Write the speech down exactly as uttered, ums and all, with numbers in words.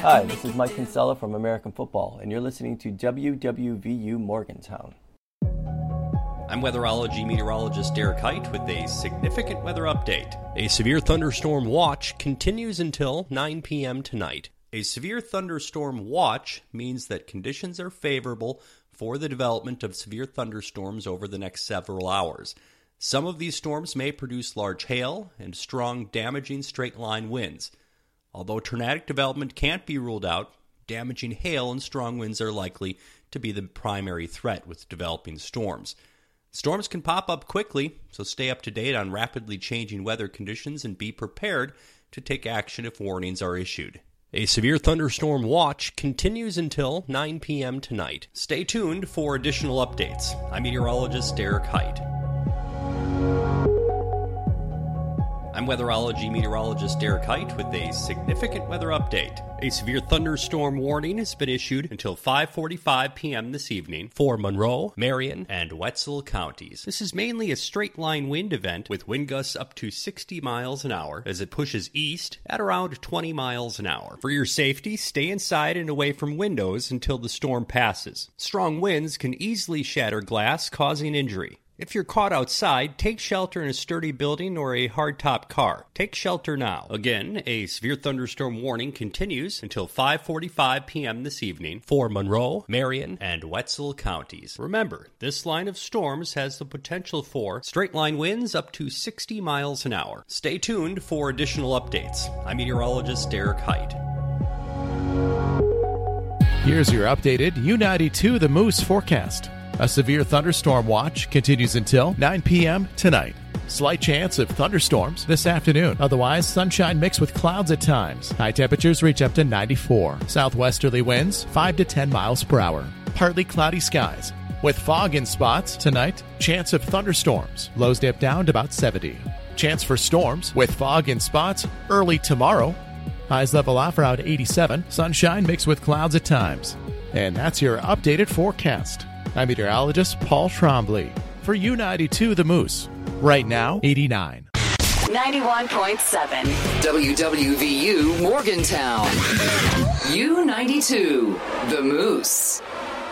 Hi, this is Mike Kinsella from American Football, and you're listening to W W V U Morgantown. I'm weatherology meteorologist Derek Height with a significant weather update. A severe thunderstorm watch continues until nine p.m. tonight. A severe thunderstorm watch means that conditions are favorable for the development of severe thunderstorms over the next several hours. Some of these storms may produce large hail and strong, damaging straight-line winds. Although tornadic development can't be ruled out, damaging hail and strong winds are likely to be the primary threat with developing storms. Storms can pop up quickly, so stay up to date on rapidly changing weather conditions and be prepared to take action if warnings are issued. A severe thunderstorm watch continues until nine p.m. tonight. Stay tuned for additional updates. I'm meteorologist Derek Height. I'm weatherology meteorologist Derek Height with a significant weather update. A severe thunderstorm warning has been issued until five forty-five p.m. this evening for Monroe, Marion, and Wetzel counties. This is mainly a straight-line wind event with wind gusts up to sixty miles an hour as it pushes east at around twenty miles an hour. For your safety, stay inside and away from windows until the storm passes. Strong winds can easily shatter glass, causing injury. If you're caught outside, take shelter in a sturdy building or a hardtop car. Take shelter now. Again, a severe thunderstorm warning continues until five forty-five p.m. this evening for Monroe, Marion, and Wetzel counties. Remember, this line of storms has the potential for straight-line winds up to sixty miles an hour. Stay tuned for additional updates. I'm meteorologist Derek Height. Here's your updated U ninety-two The Moose forecast. A severe thunderstorm watch continues until nine p.m. tonight. Slight chance of thunderstorms this afternoon. Otherwise, sunshine mixed with clouds at times. High temperatures reach up to ninety-four. Southwesterly winds five to ten miles per hour. Partly cloudy skies. With fog in spots tonight, chance of thunderstorms. Lows dip down to about seventy. Chance for storms with fog in spots early tomorrow. Highs level off around eighty-seven. Sunshine mixed with clouds at times. And that's your updated forecast. I'm meteorologist Paul Trombley for U ninety-two The Moose. Right now, eighty-nine. ninety-one point seven. W W V U Morgantown. U ninety-two The Moose.